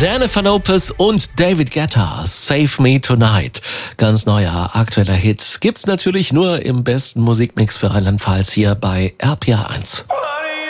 Jennifer Lopez und David Guetta, Save Me Tonight. Ganz neuer, aktueller Hit. Gibt's natürlich nur im besten Musikmix für Rheinland-Pfalz hier bei RPA 1.